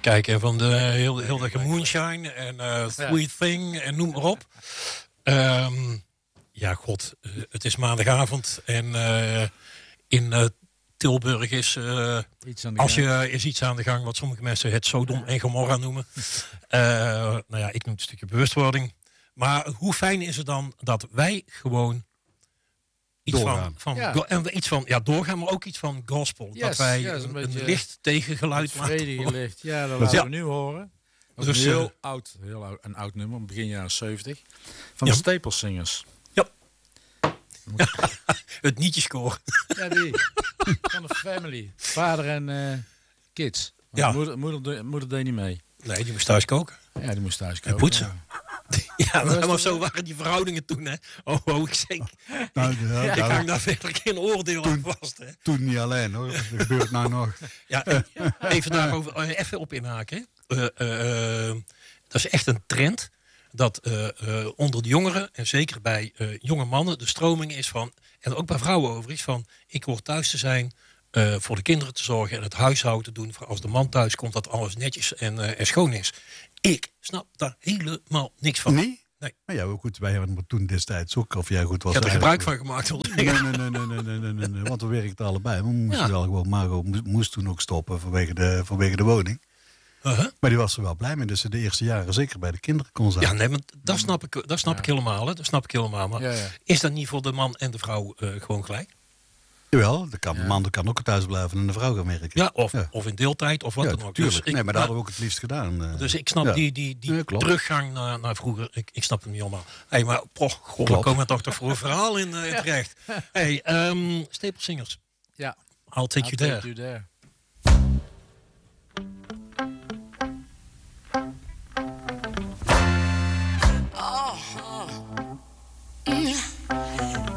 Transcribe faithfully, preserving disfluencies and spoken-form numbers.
Kijk, en van de heel, heel de moonshine en uh, Sweet ja. Thing en noem maar op. Um, ja, god, uh, het is maandagavond en uh, in uh, Tilburg is, uh, als je is iets aan de gang wat sommige mensen het Sodom en Gomorra noemen. Uh, nou ja, ik noem het een stukje bewustwording. Maar hoe fijn is het dan dat wij gewoon iets doorgaan. van, van ja. go- en iets van ja doorgaan, maar ook iets van gospel. Yes, dat wij ja, een, een licht tegen geluid laten licht. Ja, dat laten ja. we nu horen. Dat is dus, een heel, uh, oud, heel oud, een oud nummer, begin jaren zeventig. Van ja. de Staple Singers. Ja. ja. Het nietjeskoor. Ja, die. Van de Family. Vader en uh, kids. Ja. Moeder, moeder, moeder deed niet mee. Nee, die moest thuis koken. Ja, die moest thuis koken. En poetsen. Ja. Ja, maar, maar zo waren die verhoudingen toen, hè. Oh, oh ik zeg. Nou, ja, ik nou, hang daar verder geen oordeel toen, aan vast, hè. Toen niet alleen, hoor. Dat gebeurt nou nog. Ja, even daarover, even op inhaken. Uh, uh, uh, dat is echt een trend. Dat uh, uh, onder de jongeren, en zeker bij uh, jonge mannen, de stroming is van, en ook bij vrouwen over is van, ik hoor thuis te zijn, uh, voor de kinderen te zorgen en het huishouden te doen. Als de man thuis komt, dat alles netjes en, uh, en schoon is. Ik snap daar helemaal niks van. Nee? Nee. Maar ja, goed, wij hebben toen destijds ook, of jij goed was. Ik heb er gebruik van gemaakt. Nee, nee, nee, nee, nee, nee, nee, nee, nee, want we werkten allebei. We moesten ja. wel gewoon, Margot moest, moest toen ook stoppen vanwege de, vanwege de woning. Uh-huh. Maar die was er wel blij mee, dus ze de eerste jaren zeker bij de kinderen kon zijn. Ja, nee, maar dat snap ik, dat snap ja. ik helemaal. Hè. Dat snap ik helemaal. Maar ja, ja. is dat niet voor de man en de vrouw uh, gewoon gelijk? Jawel, de kan, ja. man kan ook thuis blijven en de vrouw gaan werken. Ja, of, ja. of in deeltijd of wat ja, dan ook. Dus ik, nee, maar dat hadden we ook het liefst gedaan. Uh, dus ik snap ja. die, die, die ja, teruggang naar, naar vroeger. Ik, ik snap hem niet allemaal. Hey, maar poh, god, we komen toch toch voor een verhaal in uh, terecht. Ja. Hey, um, Staple Singers. Ja. I'll take, I'll you, take there. you there.